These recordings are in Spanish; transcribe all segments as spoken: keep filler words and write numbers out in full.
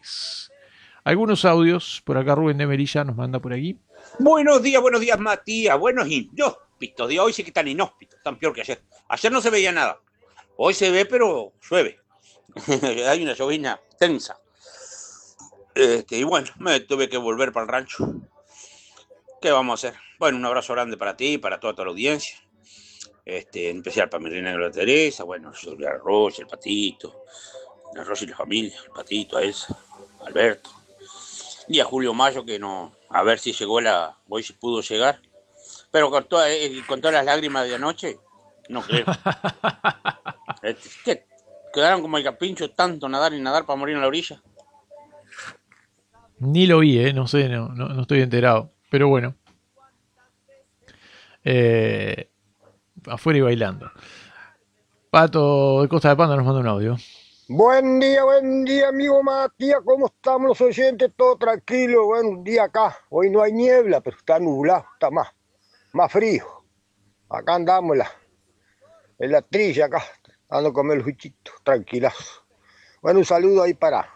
Fernández. Algunos audios, por acá Rubén de Merilla nos manda por aquí. Buenos días, buenos días, Matías. Buenos inhóspitos. De hoy sí que están inhóspitos, están peor que ayer. Ayer no se veía nada. Hoy se ve, pero llueve. Hay una llovina tensa. Este, y bueno, me tuve que volver para el rancho. ¿Qué vamos a hacer? Bueno, un abrazo grande para ti, para toda, toda la audiencia. Este, en especial para mi reina de la Teresa, bueno, a Rosa, el Patito, a Rosa y la familia, el Patito, a Elsa, a Alberto. Y a Julio Mayo, que no, a ver si llegó la, hoy si pudo llegar. Pero con, toda, eh, con todas las lágrimas de anoche, no creo. Este, ¿qué? Quedaron como el capincho, tanto nadar y nadar para morir en la orilla. Ni lo vi, eh, no sé, no, no, no estoy enterado. Pero bueno. Eh, afuera y bailando. Pato de Costa de Panda nos manda un audio. Buen día, buen día, amigo Matías. ¿Cómo estamos los oyentes? Todo tranquilo. Buen día acá. Hoy no hay niebla, pero está nublado, está más, más frío. Acá andamos en la, en la trilla, acá, dando a comer los bichitos, tranquilazo. Bueno, un saludo ahí para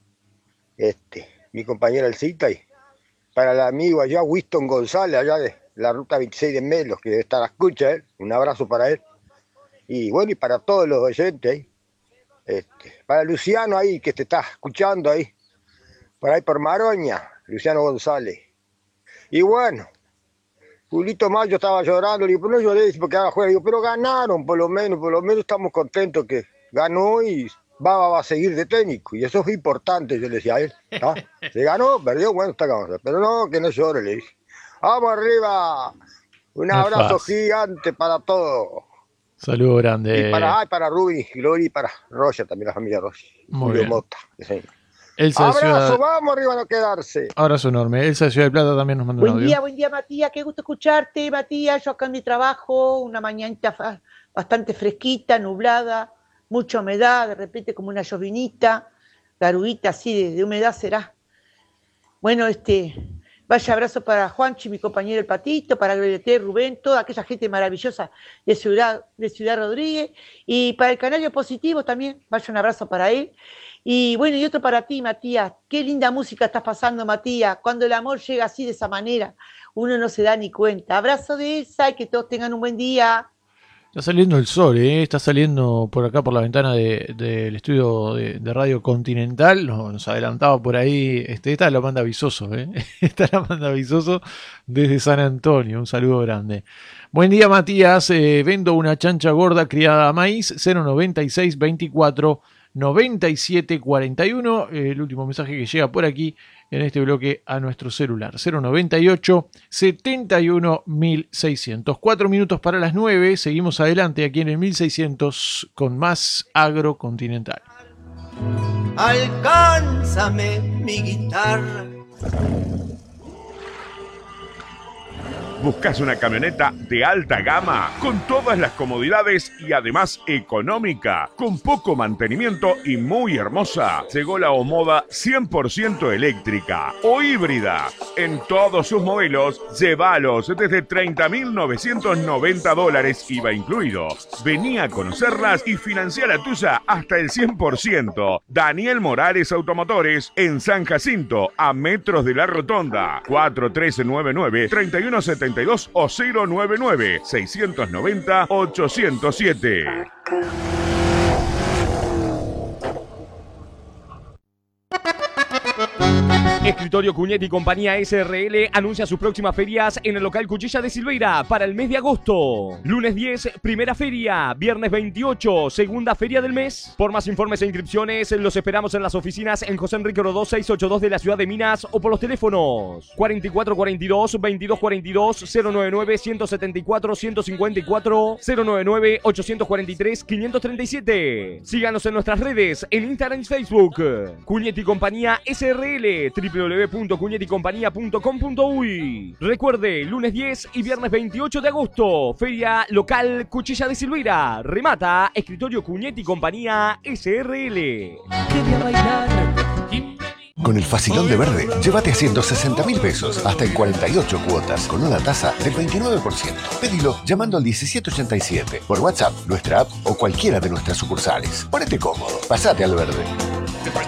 este, mi compañera Elcita y para el amigo allá, Winston González, allá de la ruta veintiséis de Melos, que debe estar a la escucha, ¿eh? Un abrazo para él. Y bueno, y para todos los oyentes ahí. Este, para Luciano ahí, que te está escuchando ahí, por ahí por Maroña, Luciano González. Y bueno, Julito Mayo estaba llorando, le digo, pero no lloré porque ahora juega, digo, pero ganaron por lo menos, por lo menos estamos contentos que ganó y va, va a seguir de técnico, y eso fue importante, yo le decía a él, ¿no? Se ganó, perdió, bueno, está ganando, pero no, que no llore, le dije. Vamos arriba, un abrazo gigante para todos. Saludo grande. Y para, ay, para Ruby, Glory y para Roger, también la familia Roger. Muy Julio bien. Mota. Sí. Elsa Abrazo, Ciudad... vamos arriba a no quedarse. Abrazo enorme. Elsa de Ciudad de Plata también nos manda un Buen audio. día, buen día, Matías. Qué gusto escucharte, Matías. Yo acá en mi trabajo, una mañanita bastante fresquita, nublada, mucha humedad, de repente como una llovinita, garuita así de, de humedad será. Bueno, este... Vaya abrazo para Juanchi, mi compañero el Patito, para Gloriete, Rubén, toda aquella gente maravillosa de Ciudad, de Ciudad Rodríguez. Y para el Canario Positivo también, vaya un abrazo para él. Y bueno, y otro para ti, Matías. Qué linda música estás pasando, Matías. Cuando el amor llega así de esa manera, uno no se da ni cuenta. Abrazo de esa y que todos tengan un buen día. Está saliendo el sol, ¿eh? Está saliendo por acá por la ventana del de, de estudio de, de Radio Continental. Nos, nos adelantaba por ahí. Este, esta la manda Visoso, ¿eh? Esta la manda Visoso desde San Antonio. Un saludo grande. Buen día, Matías. Eh, vendo una chancha gorda criada a maíz. cero noventa y seis veinticuatro noventa y siete cuarenta y uno. Eh, el último mensaje que llega por aquí en este bloque a nuestro celular. cero noventa y ocho setenta y uno mil seiscientos. Cuatro minutos para las nueve. Seguimos adelante aquí en el mil seiscientos con más Agrocontinental. Alcánzame mi guitarra. ¿Buscas una camioneta de alta gama con todas las comodidades y además económica, con poco mantenimiento y muy hermosa? Llegó la Omoda cien por ciento eléctrica o híbrida. En todos sus modelos, llévalos desde treinta mil novecientos noventa dólares, I V A incluido. Vení a conocerlas y financiar la tuya hasta el cien por ciento. Daniel Morales Automotores en San Jacinto, a metros de la Rotonda. cuatro tres nueve nueve, tres uno siete dos o cero nueve nueve, seiscientos noventa, ochocientos siete. Escritorio Cuñetti y Compañía S R L anuncia sus próximas ferias en el local Cuchilla de Silveira para el mes de agosto. Lunes diez, primera feria. Viernes veintiocho, segunda feria del mes. Por más informes e inscripciones, los esperamos en las oficinas en José Enrique Rodó seiscientos ochenta y dos de la ciudad de Minas o por los teléfonos cuarenta y cuatro cuarenta y dos, veintidós cuarenta y dos, cero noventa y nueve, ciento setenta y cuatro, ciento cincuenta y cuatro, cero noventa y nueve, ochocientos cuarenta y tres, quinientos treinta y siete. Síganos en nuestras redes, en Instagram y Facebook. Cuñetti y Compañía S R L, w w w punto cuñetti compañía punto com punto uy. Recuerde, lunes diez y viernes veintiocho de agosto, feria local Cuchilla de Silveira. Remata Escritorio Cuñetti y Compañía S R L. Quería bailar. Con el Facilón de Verde, llévate a ciento sesenta mil pesos hasta en cuarenta y ocho cuotas con una tasa del veintinueve por ciento. Pedilo llamando al diecisiete ochenta y siete por WhatsApp, nuestra app o cualquiera de nuestras sucursales. Ponete cómodo, pasate al Verde.